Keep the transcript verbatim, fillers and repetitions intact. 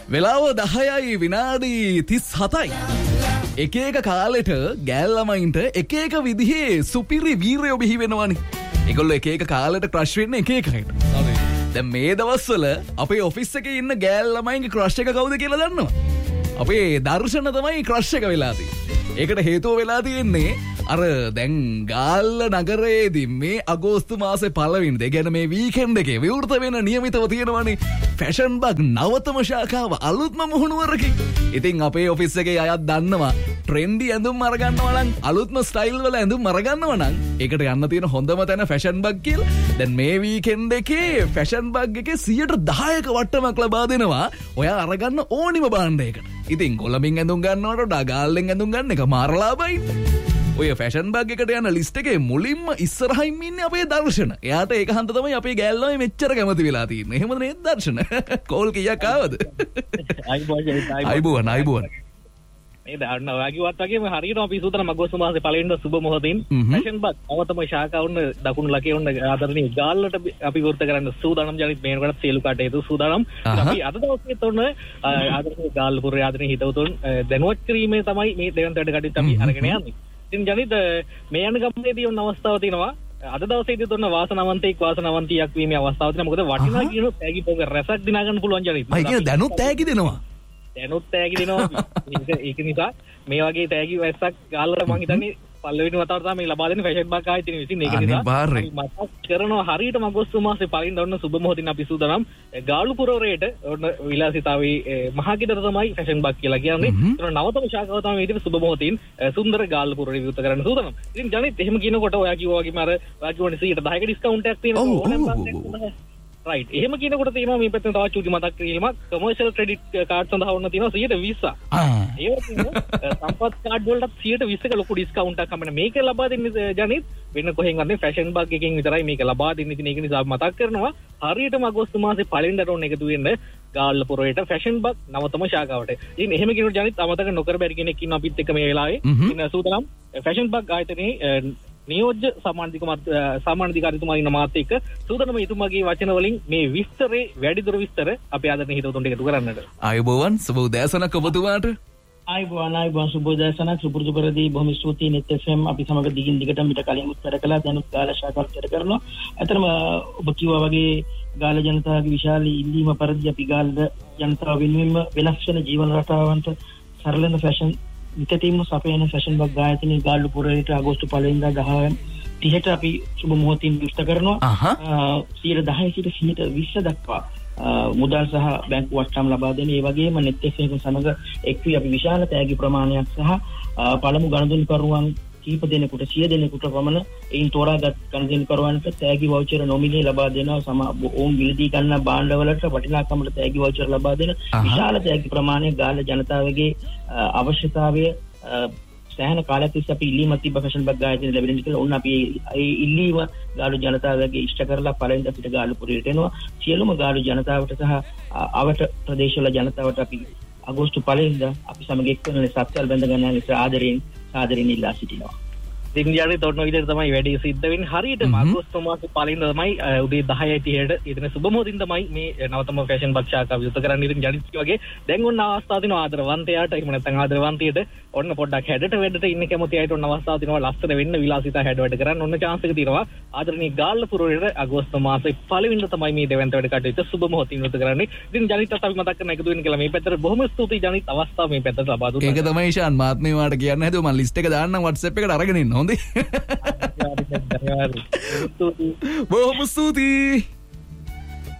වෙලාව දහයයි විනාඩි තිස් හතයි. එක එක කාලෙට ගෑල්ලමයින්ට එක එක විදිහේ සුපිරි වීරයෝ බිහි වෙනවනේ. ඒගොල්ලෝ එක එක කාලෙට ක්‍රෂ් වෙන්නේ එක එකකට. දැන් මේ දවස්වල අපේ ඔෆිස් එකේ ඉන්න ගෑල්ලමයින්ගේ ක්‍රෂ් එක කවුද කියලා දන්නවද? අපේ දර්ශන තමයි ක්‍රෂ් එක වෙලා තියෙන්නේ. ඒකට හේතුව වෙලා තියෙන්නේ අර දැන් ගාල්ල නගරයේදී මේ අගෝස්තු මාසේ පළවෙනිද, ඒ කියන්නේ මේ වීකෙන්ඩ් එකේ විවෘත වෙන නියමිතව තියෙනවනේ ෆැෂන් බග් නවතම ශාඛාව අලුත්ම මුහුණුවරකින්. ඉතින් අපේ ඔෆිස් එකේ අයත් දන්නවා ට්‍රෙන්ඩි ඇඳුම් අරගන්නවා නම්, අලුත්ම ස්ටයිල් වල ඇඳුම් අරගන්නවා නම් ඒකට යන්න තියෙන හොඳම තැන ෆැෂන් බග් කියලා. දැන් මේ වීකෙන්ඩ් එකේ ෆැෂන් බග් එකේ සියයට දහයක වට්ටමක් ලබා දෙනවා ඔයා අරගන්න ඕනිම භාණ්ඩයකට. ඉතින් කොළඹින් ඇඳුම් ගන්නවට වඩා ගාල්ලෙන් ඇඳුම් ගන්න එක මාර ලාභයි. ඔය ෆැෂන් බග් එකට යන ලිස්ට් එකේ මුලින්ම ඉස්සරහින් ඉන්නේ අපේ දර්ශන. එයාට ඒක හන්ද තමයි අපේ ගෑල්ලෝයි මෙච්චර කැමති වෙලා තියෙන්නේ. එහෙමද නේද දර්ශන? කෝල් කීයක් ආවද? අයිබෝන් අයිබෝන්. මේ දාන්න ඔයාගේවත් වගේම හරියට අපි සූදානම් අගෝස්තු මාසේ පළවෙනිදා සුබ මොහොතින් ෆැෂන් බග් අවතම ශාඛාවුන් දකුණු ලකේ උන්න ආදරණීය ගාල්ලට අපි වෘත කරන්න සූදානම්. ජනිත් මේනකට සීලු කාටේතු සූදානම්. අපි අද දවසේ තොන්න ආදරණීය ගාල්ලපුරේ ආදරණීය හිතවතුන් දැනුවත් කිරීමේ තමයි මේ දෙවන්ත වැඩ කටයුත්ත අපි අරගෙන යන්නේ. ඉතින් ජනිත් මේ යන ගමනේදී ඔන්න අවස්ථාව තියෙනවා. අද දවසේදී තොන්න වාසනාවන්තයෙක් වාසනාවන්තියක් වීමේ අවස්ථාව තියෙනවා. මොකද වටිනා කියන තෑගි පොඟ රැසක් දිනා ගන්න පුළුවන් ජනිත්. අය කියන දැනුත් තෑගි දෙනවා. දැනුත් තෑගි දෙනවා. ඒක නිසා මේ වගේ තෑගි වැස්සක් ගාල්ලට මං හිතන්නේ පළවෙනි වතාවට තමයි ලබා දෙන්නේ ෆැෂන් බග් ආයේ තියෙන විසින්. ඒක නිසා මතක් කරනවා හරියටම අගෝස්තු මාසේ පළවෙනිදා ඔන්න සුබ මොහොතින් අපි සූදානම් ගාල්ලුපුරවරේට ඔන්න විලාසිතාවේ මහගෙදර තමයි ෆැෂන් බග් කියලා කියන්නේ. ඒක නවතම ශාඛාව තමයි මේ විදිහට සුබ මොහොතින් සුන්දර ගාල්ලුපුරේ විවෘත කරන්න සූදානම්. ඉතින් ජනිත් එහෙම කියනකොට ඔයා කිව්වා වගේම අර ඔයා කියවනේ සීයට දහයක ඩිස්කවුන්ට් එකක් තියෙනවා ඕනෑම බ්‍රෑන්ඩ් එකකට. රයිට්. එහෙම කියනකොට තියෙනවා මේ පැත්තෙන් තවත් චූටි මතක් කිරීමක්. කොමර්ෂල් ක්‍රෙඩිට් කාඩ් සඳහා වුණ තියෙනවා සියයට විස්සක්. ඒ වගේම සම්පත් කාඩ් වලට සියයට විස්සක ලොකු ඩිස්කවුන්ට් එකක් අපිට මේක ලබා දෙන්නේ ජනිත් වෙන කොහෙන්වත් නෙවෙයි ෆැෂන් බග් එකකින් විතරයි මේක ලබා දෙන්නේ. ඉතින් ඒක නිසා මතක් කරනවා හරියටම අගෝස්තු මාසේ පළවෙනිදාට ඔන්න එකතු වෙන්න ගාල්ලපුරේට ෆැෂන් බග් නවතම ශාඛාවට. ඉතින් එහෙම කියනකොට ජනිත් අමතක නොකර බැරි කෙනෙක් ඉන්න අපිත් එක්ක මේ වෙලාවේ. ඉතින් සූදානම් ෆැෂන් බග් ආයතනයේ නියෝජ්‍ය සාමාන්‍යාධිකාරීතුමා ඉන්න මාත් එක්ක සූදානම් එතුමාගේ වචන වලින් මේ විස්තරේ වැඩිදුර විස්තර අපේ ආදරණීය හිතවතුන්ට එකතු කරන්නට. ආයුබෝවන් සුබ උදෑසනක් ඔබතුමාට. ආයුබෝවන් ආයුබෝවන් සුබ උදෑසනක් සුපුරුදු පරිදි බොහොම ස්තුතියි නෙත් එෆ් එම් අපි සමග දිගින් දිගටම ඊට කලින් උත්තර කළා දැනුත් ගාල ශාඛාවට උත්තර කරනවා. අතරම ඔබ කිව්වා වගේ ගාල ජනතාවගේ විශාල ඉල්ලීම පරිදි අපි ගාල ජනතාව වෙනුවෙන්ම වෙනස් වෙන ජීවන රටාවන්ට සරලන ෆැෂන් විකතින්ම සපයන ෆැෂන් බග් ආයතනයේ ගාල්ලුපුරේට අගෝස්තු පළවෙනිදා දහ තිහට අපි සුබ මොහොතින් විස්තර කරනවා. සියයට දහය සිට සියයට විස්ස දක්වා මුදල් සහ බැංකු වට්ටම් ලබා දෙන. ඒ වගේම නෙත් එෆ් එම් සමග එක් වී අපි විශාල තෑගි ප්‍රමාණයක් සහ පළමු ගනුදෙනුකරුවන් කීප දෙනෙකුට සිය දෙනෙකුට පමණ එයින් තෝරාගත් ගනුදෙනුකරුවන්ට තෑගි වවුචර් නොමිලේ ලබා දෙනවා. සම ඕම් විලදී ගන්න භාණ්ඩවලට වටිනාකමට තෑගි වවුචර් ලබා දෙන විශාල තෑගි ප්‍රමාණයක් ගාල්ල ජනතාවගේ අවශ්‍යතාවය සෑහෙන කාලයක් තිස්සේ අපි ඉල්ලීමක් තිබ්බ ෆැෂන් බග් ආයතනයේ ලැබෙන කියලා ඔන්න අපි ඒ ඉල්ලීම ගාලු ජනතාවගේ ඉෂ්ට කරලා පළවෙනිදා අපිට ගාල්ලුපුරේට එනවා. සියලුම ගාලු ජනතාවට සහ අවට ප්‍රදේශවල ජනතාවට අපි අගෝස්තු පළවෙනිදා අපි සමග එක්වන සත්‍යල් බඳ ගන්න නිසා ආදරයෙන් සාදරයෙන් ඉල්ලා සිටිනවා. ඉතින් යාලේ තොරණ විදිහට තමයි වැඩි සිද්ධ වෙන්නේ. හරියටම අගෝස්තු මාසේ පළවෙනිදා තමයි උදේ දහයයි තිහට ඉතින් සුබ මොහොතින් තමයි මේ නවතම ෆැෂන් බග් ශාඛාව විවෘත කරන්න. ඉතින් ජනිත් වගේ දැන් ඔන්න අවස්ථාව දිනවා ආදරවන්තයාට එහෙම නැත්නම් ආදරවන්තියට ඔන්න පොඩ්ඩක් හැඩට වැඩට ඉන්න කැමති අයට ඔන්න අවස්ථාව දිනවා ලස්සන වෙන්න විලාසිතා හැඩ වැඩ කරන්න ඔන්න chance එක තියෙනවා. ආදරණීය ගාල්ලපුරේට අගෝස්තු මාසේ පළවෙනිදා තමයි මේ දෙවන්ත වැඩ කටයුත්ත සුබ මොහොතින් විවෘත කරන්නේ. ඉතින් ජනිත්ත් අපි මතක් කරන එකතු වෙන්න කියලා මේ පැත්තට බොහොම ස්තුතියි ජනිත් අවස්ථාව මේ පැත්තට ලබා දුන්නා. ඒක තමයි ෂාන් මාත් මේ වාට කියන්න හැදුවා මම ලිස්ට් එක දාන්නම් WhatsApp එකට අරගෙන ඉන්න හොඳේ. බොහොම ස්තුතියි.